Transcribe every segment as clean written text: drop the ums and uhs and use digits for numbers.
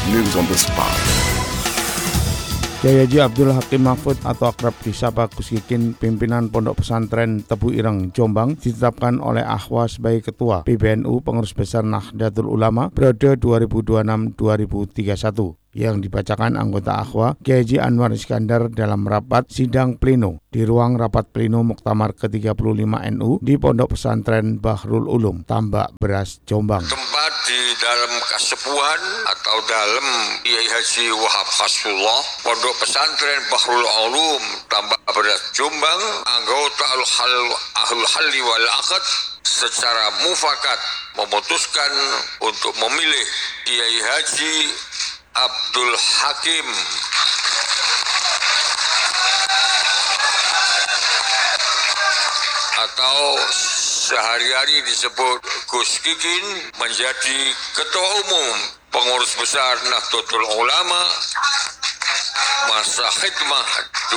News on the spot. Kiai Haji Abdul Hakim Mahfud atau akrab disapa Gus Kikin, pimpinan Pondok Pesantren Tebu Ireng, Jombang, ditetapkan oleh Akhwa sebagai Ketua PBNU Pengurus Besar Nahdlatul Ulama periode 2026-2031. Yang dibacakan anggota Akhwa Kiai Haji Anwar Iskandar dalam rapat sidang pleno di ruang rapat pleno Muktamar ke-35 NU di Pondok Pesantren Bahrul Ulum, Tambak Beras, Jombang. Tempat di dalam kasepuhan atau dalam Kiai Haji Wahab Hasbullah, Pondok Pesantren Bahrul Ulum, Tambak Beras, Jombang, anggota Ahlul Halli wal Aqd secara mufakat memutuskan untuk memilih Kiai Haji Abdul Hakim atau sehari-hari disebut Gus Kikin menjadi Ketua Umum Pengurus Besar Nahdlatul Ulama masa khidmah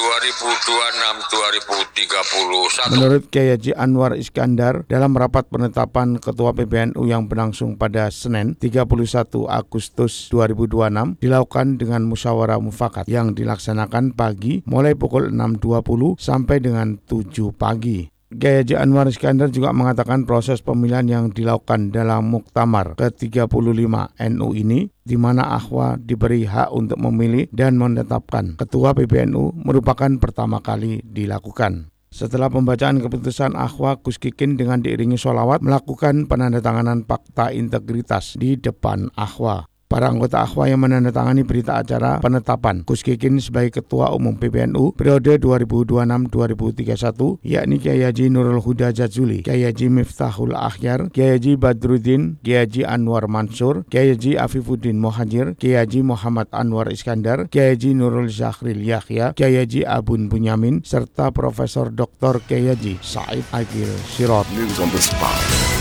2026-2031. Menurut Kiai Haji Anwar Iskandar, dalam rapat penetapan Ketua PBNU yang berlangsung pada Senin 31 Agustus 2026 dilakukan dengan musyawarah mufakat yang dilaksanakan pagi mulai pukul 6.20 sampai dengan 7 pagi. Kiai Haji Anwar Iskandar juga mengatakan proses pemilihan yang dilakukan dalam Muktamar ke-35 NU ini, di mana Akhwa diberi hak untuk memilih dan menetapkan Ketua PBNU, merupakan pertama kali dilakukan. Setelah pembacaan keputusan Akhwa, Gus Kikin dengan diiringi sholawat melakukan penandatanganan fakta integritas di depan Akhwa. Para anggota Akhwa yang menandatangani berita acara penetapan Gus Kikin sebagai Ketua Umum PBNU periode 2026-2031 yakni Kiai Haji Nurul Huda Jazuli, Kiai Haji Miftahul Akhyar, Kiai Haji Badruddin, Kiai Haji Anwar Mansur, Kiai Haji Afifuddin Mohajir, Kiai Haji Muhammad Anwar Iskandar, Kiai Haji Nurul Zakhril Yahya, Kiai Haji Abun Bunyamin, serta Profesor Dr. Kiai Haji Said Agil Sirot. News on the spot.